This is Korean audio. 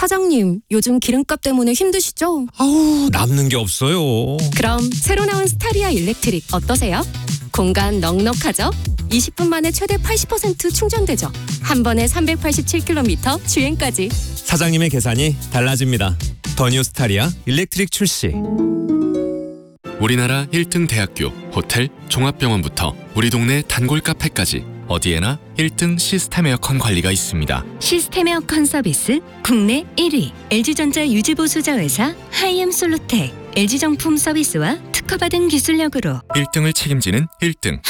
사장님, 요즘 기름값 때문에 힘드시죠? 아우, 남는 게 없어요. 그럼 새로 나온 스타리아 일렉트릭 어떠세요? 공간 넉넉하죠? 20분 만에 최대 80% 충전되죠? 한 번에 387km 주행까지. 사장님의 계산이 달라집니다. 더 뉴 스타리아 일렉트릭 출시. 우리나라 1등 대학교, 호텔, 종합병원부터 우리 동네 단골 카페까지 어디에나 1등 시스템 에어컨 관리가 있습니다. 시스템 에어컨 서비스 국내 1위 LG전자 유지보수자 회사 하이엠솔루텍 LG정품 서비스와 특허받은 기술력으로 1등을 책임지는 1등